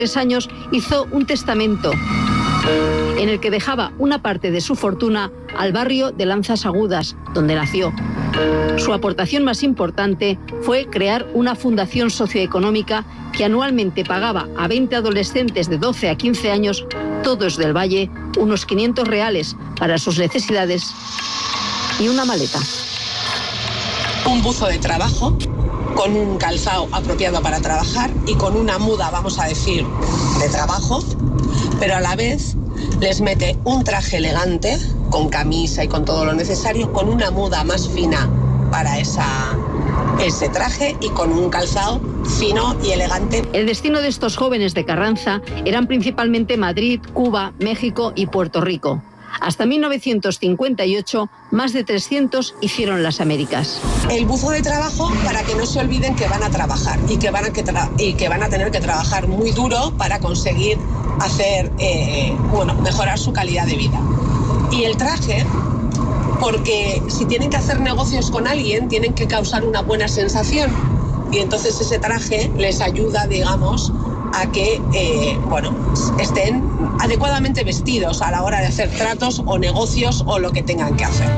3 años hizo un testamento en el que dejaba una parte de su fortuna al barrio de Lanzas Agudas, donde nació. Su aportación más importante fue crear una fundación socioeconómica que anualmente pagaba a 20 adolescentes de 12 a 15 años, todos del Valle, unos 500 reales para sus necesidades y una maleta. Un buzo de trabajo, con un calzado apropiado para trabajar y con una muda, vamos a decir, de trabajo, pero a la vez les mete un traje elegante, con camisa y con todo lo necesario, con una muda más fina para ese traje y con un calzado fino y elegante. El destino de estos jóvenes de Carranza eran principalmente Madrid, Cuba, México y Puerto Rico. Hasta 1958, más de 300 hicieron las Américas. El buzo de trabajo para que no se olviden que van a trabajar y que van a tener que trabajar muy duro para conseguir hacer, mejorar su calidad de vida. Y el traje, porque si tienen que hacer negocios con alguien, tienen que causar una buena sensación. Y entonces ese traje les ayuda, digamos, a que estén adecuadamente vestidos a la hora de hacer tratos o negocios o lo que tengan que hacer.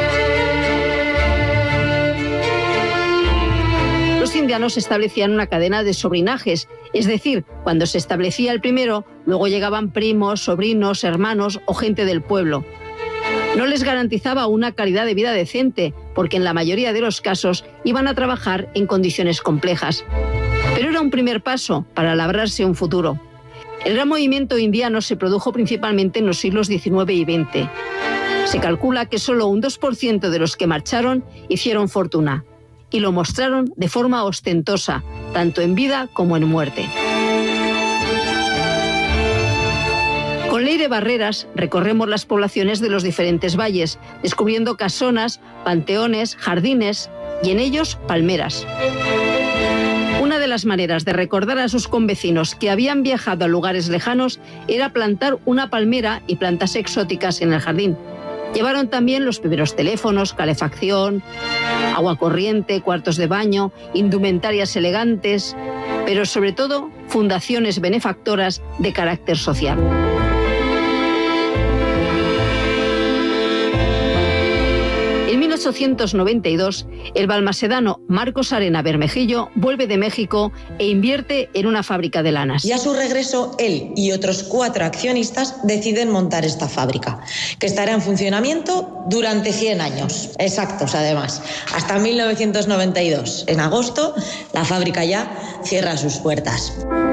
Los indianos establecían una cadena de sobrinajes, es decir, cuando se establecía el primero, luego llegaban primos, sobrinos, hermanos o gente del pueblo. No les garantizaba una calidad de vida decente, porque en la mayoría de los casos iban a trabajar en condiciones complejas. Pero era un primer paso para labrarse un futuro. El gran movimiento indiano se produjo principalmente en los siglos XIX y XX. Se calcula que solo un 2% de los que marcharon hicieron fortuna, y lo mostraron de forma ostentosa, tanto en vida como en muerte. Con Leire Barreras recorremos las poblaciones de los diferentes valles, descubriendo casonas, panteones, jardines y en ellos palmeras. Una de las maneras de recordar a sus convecinos que habían viajado a lugares lejanos era plantar una palmera y plantas exóticas en el jardín. Llevaron también los primeros teléfonos, calefacción, agua corriente, cuartos de baño, indumentarias elegantes, pero sobre todo fundaciones benefactoras de carácter social. En 1892, el balmasedano Marcos Arena Bermejillo vuelve de México e invierte en una fábrica de lanas. Y a su regreso, él y otros 4 accionistas deciden montar esta fábrica, que estará en funcionamiento durante 100 años. Exactos, además. Hasta 1992. En agosto, la fábrica ya cierra sus puertas.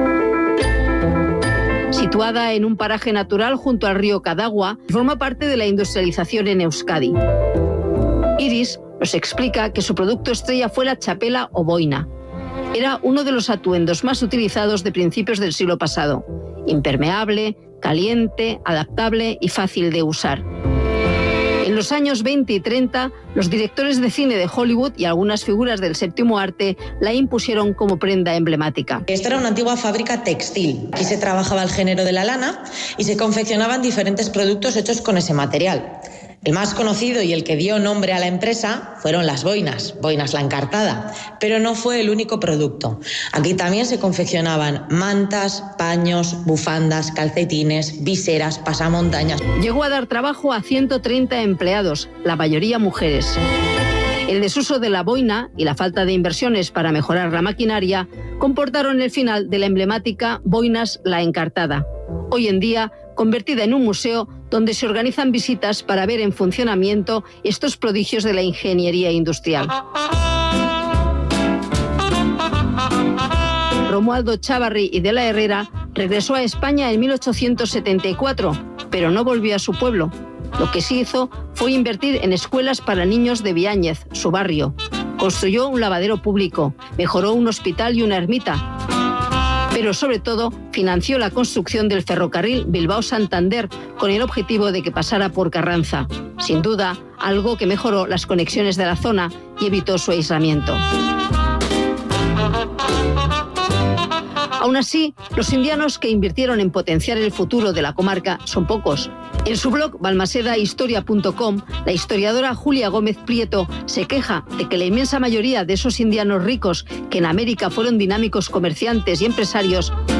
Situada en un paraje natural junto al río Cadagua, forma parte de la industrialización en Euskadi. Iris nos explica que su producto estrella fue la chapela o boina. Era uno de los atuendos más utilizados de principios del siglo pasado. Impermeable, caliente, adaptable y fácil de usar. En los años 20 y 30, los directores de cine de Hollywood y algunas figuras del séptimo arte la impusieron como prenda emblemática. Esta era una antigua fábrica textil. Aquí se trabajaba el género de la lana y se confeccionaban diferentes productos hechos con ese material. El más conocido y el que dio nombre a la empresa fueron las boinas la encartada, pero no fue el único producto. Aquí también se confeccionaban mantas, paños, bufandas, calcetines, viseras, pasamontañas. Llegó a dar trabajo a 130 empleados, la mayoría mujeres. El desuso de la boina y la falta de inversiones para mejorar la maquinaria comportaron el final de la emblemática Boinas la Encartada, hoy en día convertida en un museo donde se organizan visitas para ver en funcionamiento estos prodigios de la ingeniería industrial. Romualdo Chávarri y de la Herrera regresó a España en 1874, pero no volvió a su pueblo. Lo que sí hizo fue invertir en escuelas para niños de Biáñez, su barrio. Construyó un lavadero público, mejoró un hospital y una ermita. Pero sobre todo financió la construcción del ferrocarril Bilbao-Santander con el objetivo de que pasara por Carranza. Sin duda, algo que mejoró las conexiones de la zona y evitó su aislamiento. Aún así, los indianos que invirtieron en potenciar el futuro de la comarca son pocos. En su blog balmasedahistoria.com, la historiadora Julia Gómez Prieto se queja de que la inmensa mayoría de esos indianos ricos que en América fueron dinámicos comerciantes y empresarios